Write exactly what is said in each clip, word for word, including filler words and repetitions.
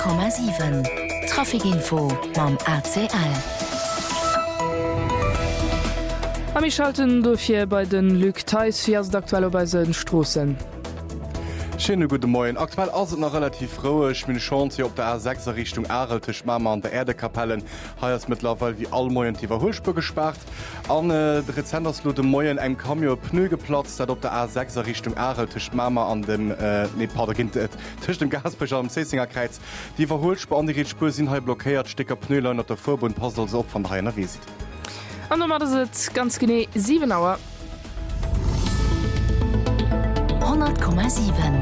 Komma sieben Trafikinfo mam A C L. Am schalten dofir bei den Lüg Theis fir aktuell bei se Strossen. Schöne gute Morgen. Aktuell ist es noch relativ froh. Ich bin Chance hier auf der A sechs Richtung Areltisch, Mama an der Erdekapellen. Hier ist mittlerweile wie alle Morgen die Überholspur gesperrt. An äh, der Rezenderslute Morgen ein Cameo Pneu geplatzt, das auf der A sechs Richtung Areltisch, Mama an dem, äh, nee, pardon, äh, zwischen dem Gasbrecher am Sessinger Kreuz. Die Überholspur an die Ritspur sind hier blockiert, Stecker Pneulein und der Vorbund passt also auf von daher nach Visit. Und dann ist es ganz genau sieben Uhr. hundert Komma sieben.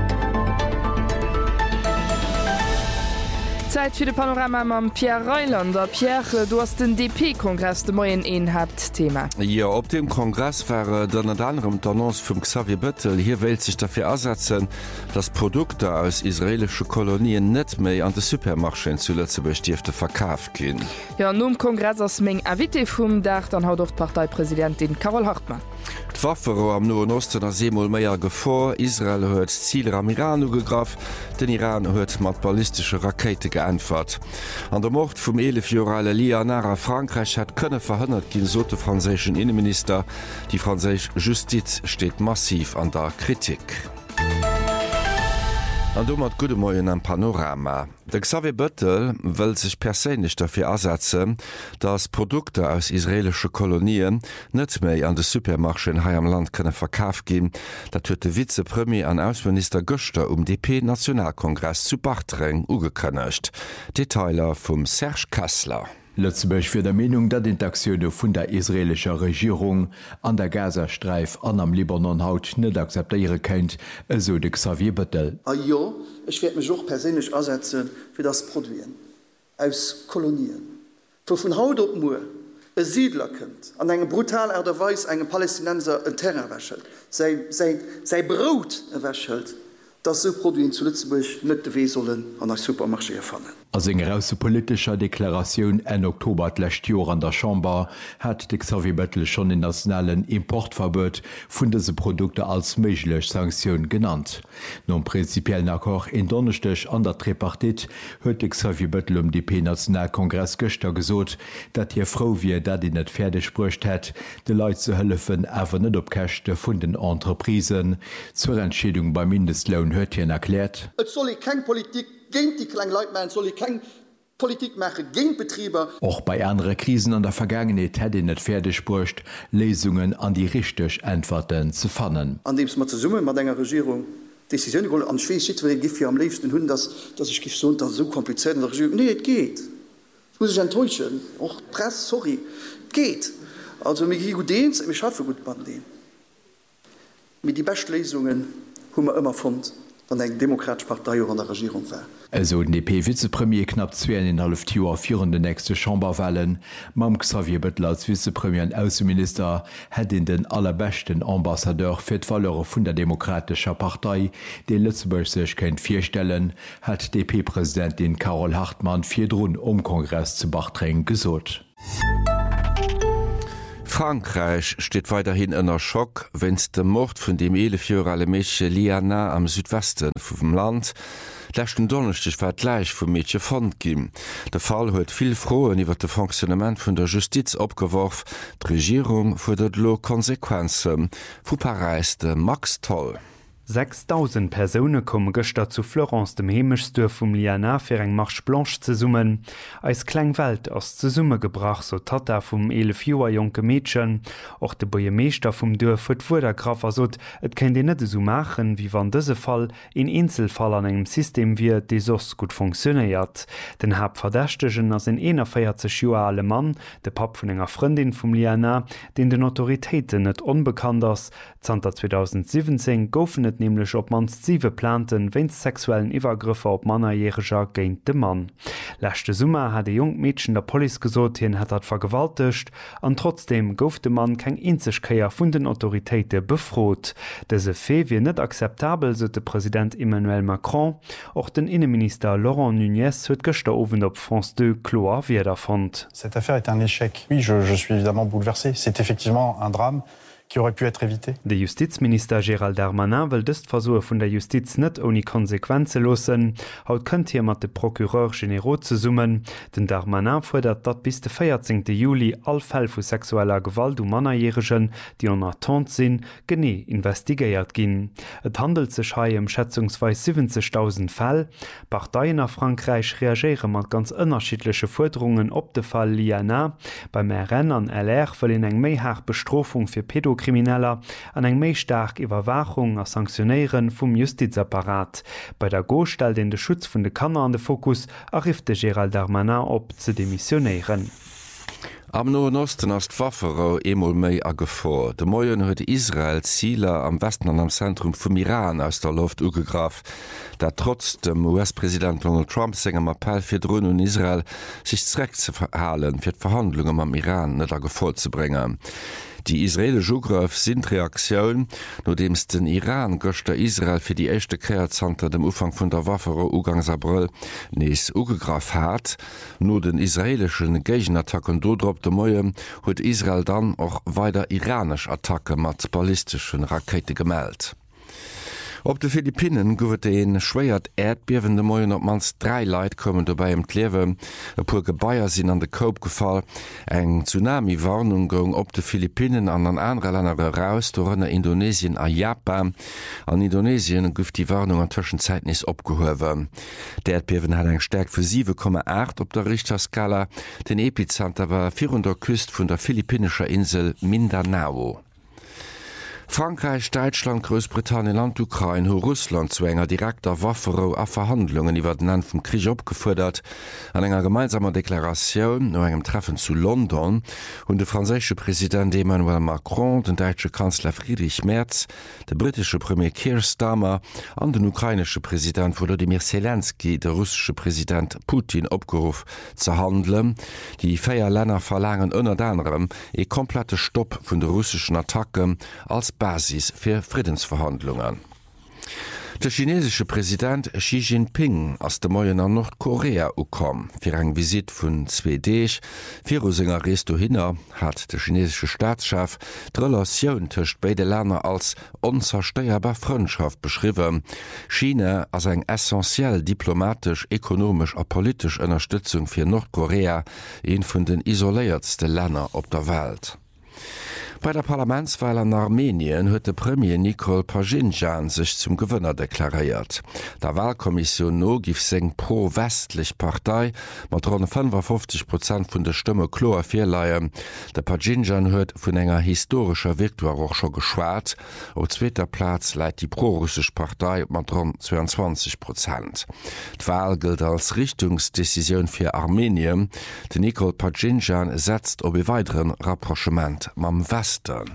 Zeit für de Panorama am Pierre Reilander. Pierre, du hast den D P-Kongress de Moyen een habt Thema. Ja, op dem Kongress war dann an anderem d'Annonce vum Xavier Bettel. Hier wählt sich dafür ersetzen, dass Produkte aus israelische Kolonien net méi an de Supermarschen zu Lützeburg-Stiefte verkauft gehen. Ja, nun Kongress als Meng Avite vum Dach, dann haut doch Parteipräsidentin Carol Hartmann. D'Waffero am Noen Osten a Seemol méier Gefor, Israel huet Ziele am Iran ugegraf, den Iran huet mat ballistische Rakete geantwort. An der Mord vum elefjorale Lianara Frankreich hat kënne verhënnert ginn so de franzéschen Innenminister. Die franzésch Justiz steht massiv an der Kritik. An do mat gute Moien am Panorama. De Xavier Bettel wëll sich perséinlich dafir ersetzen, dass Produkte aus israelsche Kolonien net méi an de Supermarschen hai am Land kënne verkaaf gin. Dat huet de Vizepremier an Außenminister Göster um D P-Nationalkongress zu Bachtreng ugekënnecht. Detailer vum Serge Kassler. Lützeburg für der Meinung, dass die Aktionen von der israelischen Regierung an der Gazastreif an am Libanon haut nicht akzeptieren könnt, so der Xavier Bettel. Ah ja, ich werde mich auch persönlich einsetzen für das Produzieren aus Kolonien. Für von Haut auf Mur ein Siedler kommt, an eine brutale Art und Weise einen Palästinenser ein Terrain wäschelt, sein, sein, sein Brot wäschelt, dass so Produzieren zu Lützeburg nicht die Wege sollen an der Supermarché erfahren. Als enger aus politischer Deklaration en Oktober lächt Jor an der Chamber hat de Xavier Bettel schon den nationalen Importverbot vun dese Produkte als méiglech Sanktion genannt. Non prinzipiellen Akkor in Donnerstech an der Tripartit huet de Xavier Bettel um D P-Nationalkongress Göster gesot, dat hier froh wie dat die net fertig sprcht het, de Leiit zu hëllefen awer net opkächte vun den Entreprisen. Zur Entschädung beim Mindestlohn huet hien erklärt. Et soll kein Politik gegen die kleinen Leute machen, soll ich keine Politik machen gegen Betriebe. Auch bei anderen Krisen an der Vergangenheit hätte nicht fertig gebracht, Lesungen an die richtig Antworten zu finden. An dem es mal zusammen mit einer Regierung Decisionen geholt an Schweiz, weil ich am liebsten hun, dass, dass ich so, das so kompliziert in der Regierung. Nee, es geht. Das muss ich enttäuschen. Auch Presse, sorry. Geht. Also, mir geht gut Dienst, ich schaffe gut bei denen. Mit den besten Lesungen haben wir immer gefunden, wenn eine demokratische Partei an der Regierung war. Also den D P-Vizepremier knapp zweieinhalb Jahre führen die nächste Chamberwahlen. Mam Xavier Bettel als Vizepremier und Außenminister hat ihn den allerbesten Ambassadeur für die Valore von der demokratischen Partei, die Lützeburg sich kennt vorstellen, hat D P-Präsidentin Carol Hartmann vier Drohnen um Kongress zu Bachtreng gesucht. Frankreich steht weiterhin ënner Schock, wenn's dem Mord vun dem elefjorale Mädchen Liana am Südwesten vum Land lächten Donnerstag war gleich vum Mädchen fand gin. Der Fall huet viel Froen iwwer de Funktionament vun der Justiz opgeworf, d' Regierung fordert lo Konsequenzen. Vu Paris de Max Toll. sechstausend Personen kommen gestern zu Florence, dem Hemischdorf vom Liana, für eng Marche Blanche zu summen. Als Kleinwelt aus zu Summe gebracht, so Tata vom elf Jahre junge Mädchen. Auch der Bürgermeister vom Dorf hat vor der Graf gesagt, es kann die nicht so machen, wie wenn dieser Fall in Einzelfall an einem System wie das so gut funktioniert. Den Hauptverdächtigen ist ein einundvierzig Jahre alter Mann, der Pap von einer Freundin vom Liana, den den Autoritäten nicht unbekannt ist. zwanzig siebzehn goufen net nämlich op mans sieve planten wenn's sexuellen Iwergriffe op Mannerjähriger géint de Mann. Lächte Summer hat de Jungmädchen der Poli gesot hin hat dat vergewaltigt, an trotzdem gouf de Mann keng Inzechkeier vun den Autoritéite befrot. Dese Fee wie net akzeptabel, so de Präsident Emmanuel Macron, och den Innenminister Laurent Nunez huet gestern owen op France deux Cloa wie er fand. Cette affaire est un échec. Oui, je, je suis évidemment bouleversé. C'est effectivement un drame qui aurait pu être évité. De Justizminister Gerald Darmanin will dëst Versuche vun der Justiz net oni Konsequenze losen. Haut kënnt hier mat de Procureur General ze summen. Den Darmanin fordert dat bis de vierzehnten Juli all Fäll vu sexueller Gewalt um Mannerjähregen, die an ertant sinn, gené investigéiert ginn. Et handelt sech hai um schätzungsweis siebzigtausend Fäll. Parteien a Frankreich reagieren mat ganz ënnerschiedliche Forderungen op de Fall I N A. Beim R N an L R verlin eng méi hart Bestrofung fir Pädokrimineller an eng méi stark Iwerwachung a Sanktionéieren vum Justizapparat. Bei der Go stel den de Schutz vun de Kanner an de Fokus arrifte Gerald Darmanin op ze demissionéieren. Am Noen Osten ass d'Waffero emol méi a Gefor. De Moien huet Israel Zieler am Westen an am Zentrum vum Iran aus der Luft ugegraf, dat trotz dem U S-Präsident Donald Trump segem Appell fir Drun und Israel sich zreck ze verhalen, fir d'Verhandlungen am Iran net a Gefor ze bringen. Die israelsche Ugraf sind Reaktionen, nachdem es den Iran Göster Israel für die echte Kreatzanter dem Ufang von der Waffero Ugangs April nächst ugegraf hat. Nur den israelischen Gegenattacken dodrop de Moje hat Israel dann auch weiter iranisch Attacke mit ballistischen Rakete gemeldet. Op de Philippinen gouft een schwéiert erdbewende Moien op mans drei Leiit kommen dabei im Klewe, e puer Gebaier sinn an de Koop gefall, eng Tsunami-Warnung gong op de Philippinen an an andere Länder raus, dorënne Indonesien a Japan. An Indonesien gouft die Warnung an Tëschenzeitnis opgehowe. Der Erdbewen hat eng Stärk vu sieben Komma acht op der Richterskala, den Epizenter war vierhundert Küst vun der philippinescher Insel Mindanao. Frankreich, Deutschland, Großbritannien und Ukraine haben Russland zu enger direkter Waffero a Verhandlungen über den Ende vom Krieg abgefordert. An einer gemeinsamen Deklaration nach einem Treffen zu London und der französische Präsident Emmanuel Macron, der deutsche Kanzler Friedrich Merz, der britische Premier Keir Starmer und der ukrainische Präsident Volodymyr Zelensky, der russische Präsident Putin, aufgerufen zu handeln. Die vier Länder verlangen unter anderem einen kompletten Stopp von der russischen Attacken als Basis für Friedensverhandlungen. Der chinesische Präsident Xi Jinping aus dem Moyen an Nordkorea ukom. Für eine Visit von zwei Dech, vier Singer Resto hinner, hat der chinesische Staatschef die Relation zwischen beiden Ländern als unzerstörbar Freundschaft beschrieben. China als eine essentiell diplomatisch, ökonomisch und politische Unterstützung für Nordkorea, ein von den isoliertsten Ländern auf der Welt. Bei der Parlamentswahl an Armenien huet de Premier Nikol Pashinjan sich zum Gewinner deklariert. Der Wahlkommission no gif seng pro-westlich Partei mat rund fünfundfünfzig Prozent vun der Stimme klar firleiien. Der Pashinjan huet vun enger historischer Viktor auch schon geschwart. Auf zweiter Platz leiit die pro-russisch Partei mat rund zweiundzwanzig Prozent. Die Wahl gilt als Richtungsdecision für Armenien. De Nikol Pashinjan setzt op e weiteren Rapprochement mam Westen.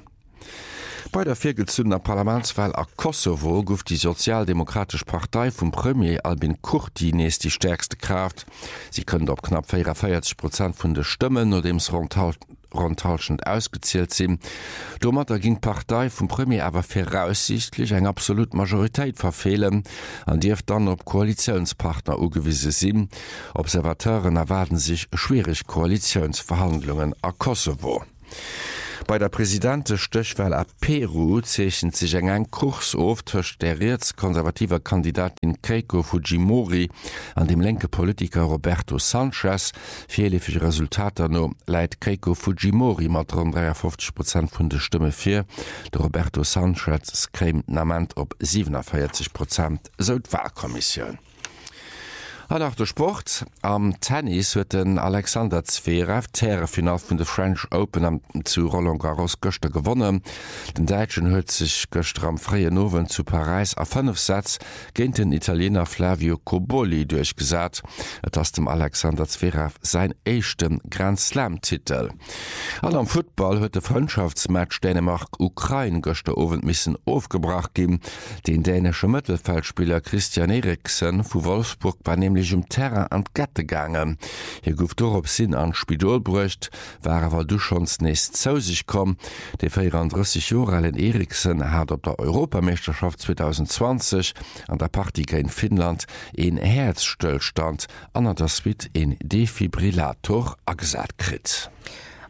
Bei der viergezündener Parlamentswahl a Kosovo gouf die Sozialdemokratische Partei vum Premier Albin Kurti nächst die stärkste Kraft. Sie können op knapp vierundvierzig Prozent vun de Stimmen, no dems rundtauschend ausgezielt sinn. Domatter ging Partei vum Premier awer voraussichtlich eng absolut Majoritéit verfehlen, an Dief dann op Koalitionspartner ugewiese sinn. Observateuren erwarten sich schwierig Koalitionsverhandlungen a Kosovo. Bei der Präsidente Stöchwahl a Peru zechen sich eng eng Kurs auf zwischen der rechtskonservativer Kandidatin Keiko Fujimori an dem linke Politiker Roberto Sanchez. Vielefige Resultate no leiht Keiko Fujimori mat rund dreiundfünfzig Prozent vun der Stimme fir. Der Roberto Sanchez kreimt nament op siebenundvierzig Prozent so d Wahlkommission. Nach der Sport am Tennis huet den Alexander Zverev Terrefinal vun de French Open am, zu Roland Garros Göchte gewonnen. Den Deitschen huet sich gëster am freien Nowen zu Paris a fünf Sätz géint den Italiener Flavio Cobolli durchgesat, et ass dem Alexander Zverev sein echten Grand Slam-Titel. All am Football huet de Freundschaftsmatch Dänemark-Ukraine gëchte Owen missen aufgebracht gin. Den dänesche Mittelfeldspieler Christian Eriksen vu Wolfsburg bei nämlich um Terra an Gatte gangen. Hier gouft op sinn an Spidol brucht, war awer du schons nächst zou sich kom. De vierunddreißig Joralen Eriksen hat op der Europameisterschaft zwanzig zwanzig an der Partika in Finnland en Herzstillstand an der Suite en Defibrillator agesat krit.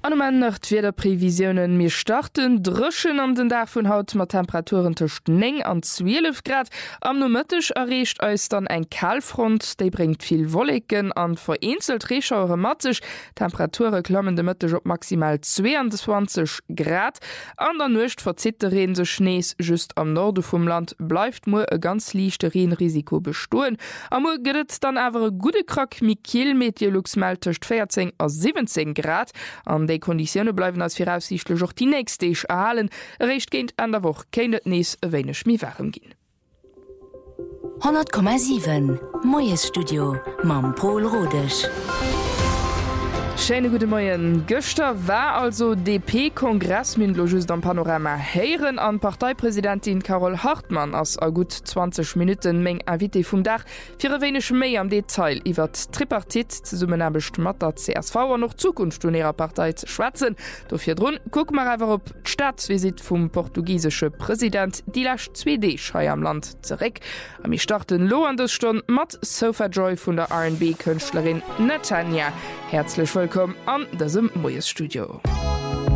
An nach Wetterprävisionen mir starten drschen an den Dach vun haut mat Temperaturen tucht neng an zwölf Grad. Am nomëttech errecht eus dann eng Kalfront, déi bringt viel Wolleken an vereinzelt Rechaure mattech. Temperature klammen de Mëttech op maximal zweiundzwanzig Grad. An der Nucht verzitterin se Schnees just am Norde vum Land bleifft mo e ganz lichte Reenrisiko bestoen. Am mo gëtt dann awer e gute Krack mi Kielmeteorlux meltecht vierzehn a siebzehn Grad. An déi Konditionne bleiwen als firaussichtlech och die nächsteich erhalen, recht géint an der woch kennet nees ewéinech mi warm ginn. hundert Komma sieben Moes Studio mam Paul Rodech. Schöne gute Morgen. Gestern war also D P-Kongress mit Logis am Panorama Heieren an Parteipräsidentin Carol Hartmann als a gut zwanzig Minuten Meng Invité vom Dach für ein wenig mehr am Detail über Tripartit zusammen mit der C S V und noch Zukunft in ihrer Partei zu schwätzen. Dafür drin gucken wir einfach auf die Staatsvisit vom portugiesischen Präsident die last zwei D Schei am Land zurück. Und wir starten lo an der Stunde mit Sofa Joy von der R and B-Künstlerin Netanya. Herzlich willkommen an diesem Moes Studio.